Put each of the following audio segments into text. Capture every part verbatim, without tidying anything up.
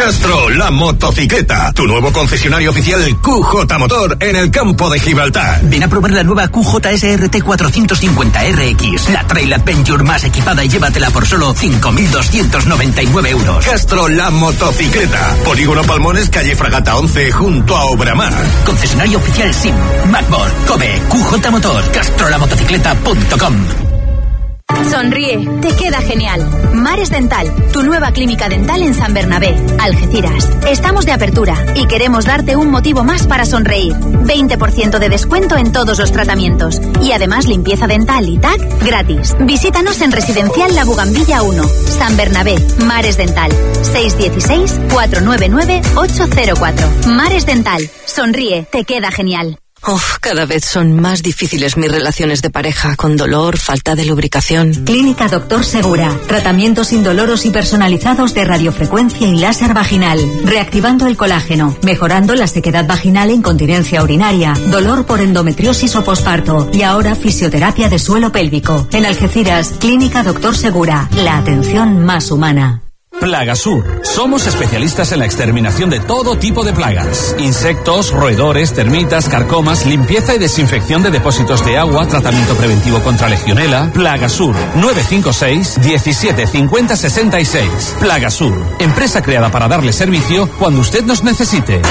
Castro, la motocicleta. Tu nuevo concesionario oficial Q J Motor en el campo de Gibraltar. Ven a probar la nueva Q J S R T cuatrocientos cincuenta R X. La Trail Adventure más equipada y llévatela por solo cinco mil doscientos noventa y nueve euros. Castro, la motocicleta. Polígono Palmones, calle Fragata once, junto a Obramar. Concesionario oficial SIM, Macmor, Kobe, Q J Motor, castrolaMotocicleta punto com. Sonríe, te queda genial. Mares Dental, tu nueva clínica dental en San Bernabé, Algeciras. Estamos de apertura y queremos darte un motivo más para sonreír. veinte por ciento de descuento en todos los tratamientos. Y además limpieza dental y T A C gratis. Visítanos en Residencial La Bugambilla uno, San Bernabé, Mares Dental. seis uno seis, cuatro nueve nueve, ocho cero cuatro. Mares Dental, sonríe, te queda genial. Uf, cada vez son más difíciles mis relaciones de pareja, con dolor, falta de lubricación. Clínica Doctor Segura. Tratamientos indoloros y personalizados de radiofrecuencia y láser vaginal. Reactivando el colágeno, mejorando la sequedad vaginal e incontinencia urinaria, dolor por endometriosis o posparto. Y ahora fisioterapia de suelo pélvico. En Algeciras, Clínica Doctor Segura. La atención más humana. Plagasur. Somos especialistas en la exterminación de todo tipo de plagas. Insectos, roedores, termitas, carcomas, limpieza y desinfección de depósitos de agua, tratamiento preventivo contra legionela. Plagasur. nueve cinco seis, diecisiete cincuenta sesenta y seis. Plagasur. Empresa creada para darle servicio cuando usted nos necesite.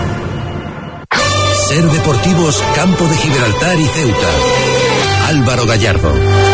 Ser Deportivos Campo de Gibraltar y Ceuta. Álvaro Gallardo.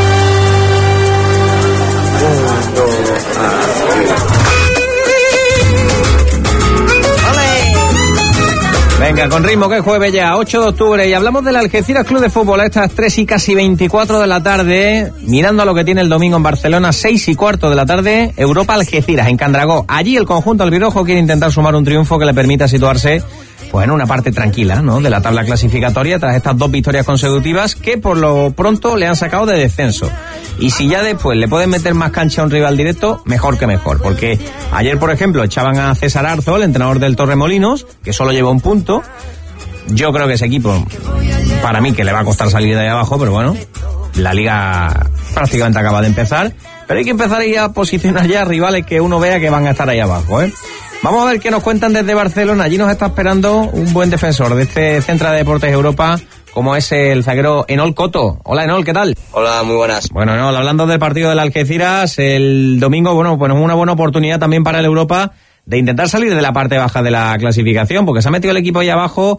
Venga, con ritmo, que es jueves ya, ocho de octubre, y hablamos del Algeciras Club de Fútbol a estas tres y casi veinticuatro de la tarde, mirando a lo que tiene el domingo en Barcelona, seis y cuarto de la tarde, Europa Algeciras, en Candragó. Allí el conjunto albirrojo quiere intentar sumar un triunfo que le permita situarse pues en una parte tranquila, ¿no?, de la tabla clasificatoria tras estas dos victorias consecutivas que por lo pronto le han sacado de descenso. Y si ya después le pueden meter más cancha a un rival directo, mejor que mejor, porque ayer, por ejemplo, echaban a César Arzo, el entrenador del Torremolinos, que solo lleva un punto. Yo creo que ese equipo, para mí, que le va a costar salir de ahí abajo, pero bueno, la liga prácticamente acaba de empezar, pero hay que empezar a ir a posicionar ya rivales que uno vea que van a estar ahí abajo, ¿eh? Vamos a ver qué nos cuentan desde Barcelona. Allí nos está esperando un buen defensor de este Centro de Deportes Europa, como es el zaguero Enol Coto. Hola, Enol, ¿qué tal? Hola, muy buenas. Bueno, Enol, hablando del partido del Algeciras, el domingo, bueno, pues una buena oportunidad también para el Europa de intentar salir de la parte baja de la clasificación, porque se ha metido el equipo ahí abajo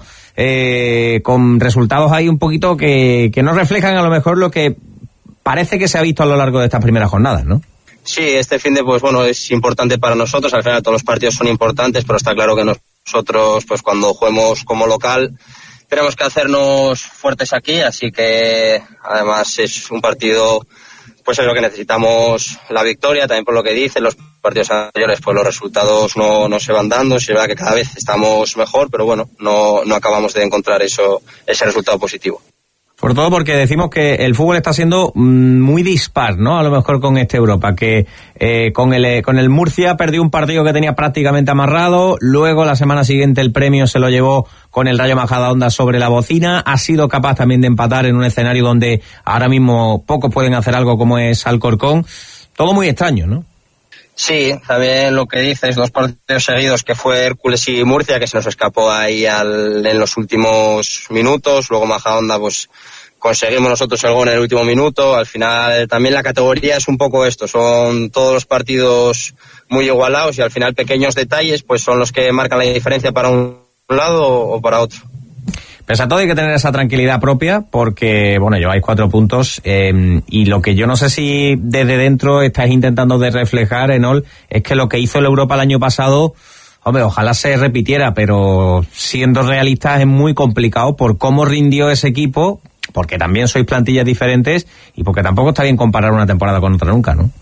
eh, con resultados ahí un poquito que, que no reflejan a lo mejor lo que parece que se ha visto a lo largo de estas primeras jornadas, ¿no? Sí, este fin de, pues bueno, es importante para nosotros. Al final todos los partidos son importantes, pero está claro que nosotros, pues cuando juguemos como local, tenemos que hacernos fuertes aquí, así que además es un partido, pues es lo que necesitamos, la victoria, también por lo que dicen los partidos anteriores, pues los resultados no, no se van dando, es verdad que cada vez estamos mejor, pero bueno, no, no acabamos de encontrar eso, ese resultado positivo. Sobre todo porque decimos que el fútbol está siendo muy dispar, ¿no? A lo mejor con este Europa, que eh, con el con el Murcia perdió un partido que tenía prácticamente amarrado, luego la semana siguiente el premio se lo llevó con el Rayo Majadahonda sobre la bocina, ha sido capaz también de empatar en un escenario donde ahora mismo pocos pueden hacer algo como es Alcorcón. Todo muy extraño, ¿no? Sí, también lo que dices, dos partidos seguidos que fue Hércules y Murcia, que se nos escapó ahí al, en los últimos minutos, luego Majadahonda pues conseguimos nosotros el gol en el último minuto. Al final también la categoría es un poco esto, son todos los partidos muy igualados y al final pequeños detalles pues son los que marcan la diferencia para un lado o para otro. Pese a todo hay que tener esa tranquilidad propia porque, bueno, lleváis cuatro puntos eh, y lo que yo no sé si desde dentro estáis intentando de reflejar, Enol, es que lo que hizo el Europa el año pasado, hombre, ojalá se repitiera, pero siendo realistas es muy complicado por cómo rindió ese equipo, porque también sois plantillas diferentes y porque tampoco está bien comparar una temporada con otra nunca, ¿no?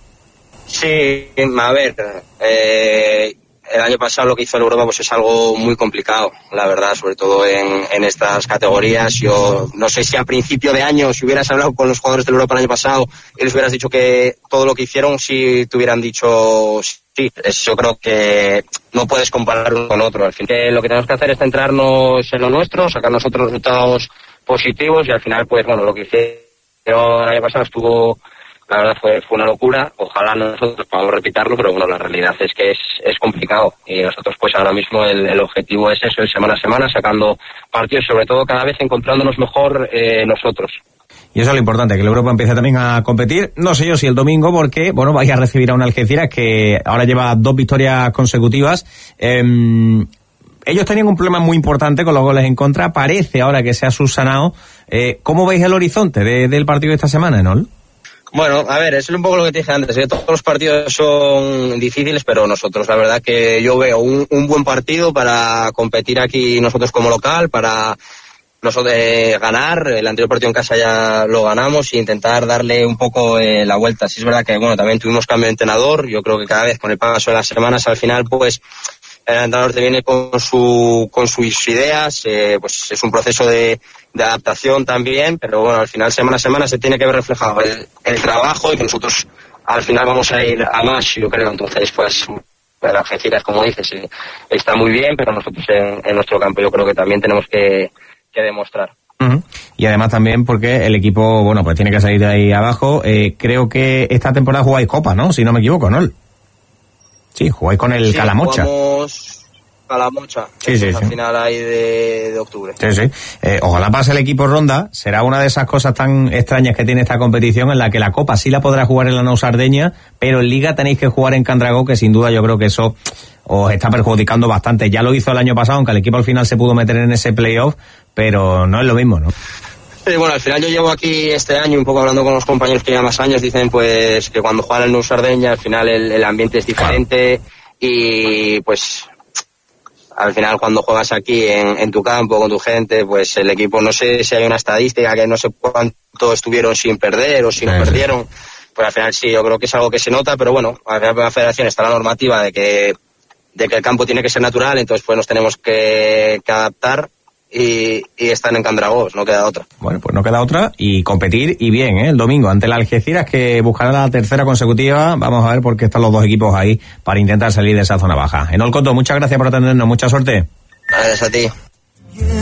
Sí, a ver, eh... el año pasado lo que hizo el Europa pues es algo muy complicado, la verdad, sobre todo en, en estas categorías. Yo no sé si a principio de año, si hubieras hablado con los jugadores del Europa el año pasado y les hubieras dicho que todo lo que hicieron, si te hubieran dicho sí. Yo creo que no puedes comparar uno con otro. Al fin, que lo que tenemos que hacer es centrarnos en lo nuestro, sacar nosotros resultados positivos y al final, pues bueno, lo que hicieron el año pasado estuvo la verdad fue fue una locura. Ojalá nosotros podamos repetirlo, pero bueno, la realidad es que es es complicado y nosotros pues ahora mismo el, el objetivo es eso, el semana a semana, sacando partidos, sobre todo cada vez encontrándonos mejor eh, nosotros. Y eso es lo importante, que el Europa empiece también a competir. No sé yo si el domingo, porque, bueno, vais a recibir a un Algeciras que ahora lleva dos victorias consecutivas. Eh, ellos tenían un problema muy importante con los goles en contra. Parece ahora que se ha subsanado. Eh, ¿Cómo veis el horizonte de, del partido de esta semana, Enol? Bueno, a ver, es un poco lo que te dije antes, ¿eh? Todos los partidos son difíciles, pero nosotros, la verdad que yo veo un, un buen partido para competir aquí nosotros como local, para nosotros eh, ganar. El anterior partido en casa ya lo ganamos e intentar darle un poco eh, la vuelta. Sí es verdad que bueno, también tuvimos cambio de entrenador. Yo creo que cada vez con el paso de las semanas al final pues el entrenador te viene con su con sus ideas, eh, pues es un proceso de, de adaptación también, pero bueno, al final semana a semana se tiene que ver reflejado el, el trabajo y que nosotros al final vamos a ir a más, yo creo. Entonces pues el Algeciras, como dices, eh, está muy bien, pero nosotros en, en nuestro campo yo creo que también tenemos que que demostrar. Uh-huh. Y además también porque el equipo, bueno, pues tiene que salir de ahí abajo. Eh, creo que esta temporada jugáis Copa, ¿no? Si no me equivoco, ¿no? Sí, jugáis con el sí, Calamocha. Jugamos Calamocha. Sí, sí, al sí. final ahí de, de octubre. Sí, sí. Eh, ojalá pase el equipo ronda. Será una de esas cosas tan extrañas que tiene esta competición, en la que la Copa sí la podrá jugar en la Nou Sardeña, pero en Liga tenéis que jugar en Candragó, que sin duda yo creo que eso os está perjudicando bastante. Ya lo hizo el año pasado, aunque el equipo al final se pudo meter en ese playoff, pero no es lo mismo, ¿no? Sí, bueno, al final yo llevo aquí este año un poco hablando con los compañeros que llevan más años, dicen pues que cuando juegan en Nou Sardeña al final el, el ambiente es diferente. Claro. Y pues al final cuando juegas aquí en, en tu campo con tu gente, pues el equipo, no sé si hay una estadística que no sé cuánto estuvieron sin perder o si no sí, perdieron, sí. Pues al final sí, yo creo que es algo que se nota, pero bueno, al final la federación está la normativa de que de que el campo tiene que ser natural, entonces pues nos tenemos que, que adaptar y, y están en Candragó, no queda otra. Bueno, pues no queda otra y competir y bien, ¿eh? El domingo ante el Algeciras, que buscará la tercera consecutiva. Vamos a ver por qué están los dos equipos ahí para intentar salir de esa zona baja. Enol Coto, muchas gracias por atendernos, mucha suerte. Gracias a ti.